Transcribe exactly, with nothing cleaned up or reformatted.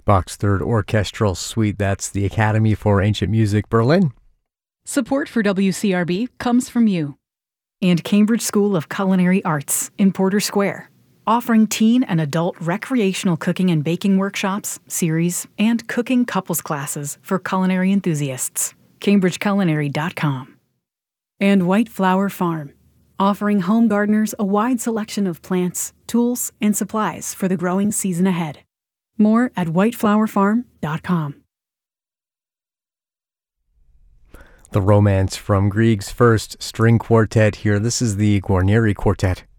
Bach's Third Orchestral Suite. That's the Academy for Ancient Music, Berlin. Support for W C R B comes from you. And Cambridge School of Culinary Arts in Porter Square, offering teen and adult recreational cooking and baking workshops, series, and cooking couples classes for culinary enthusiasts. cambridge culinary dot com. And White Flower Farm, offering home gardeners a wide selection of plants, tools, and supplies for the growing season ahead. More at white flower farm dot com. The Romance from Grieg's First String Quartet here. This is the Guarneri Quartet.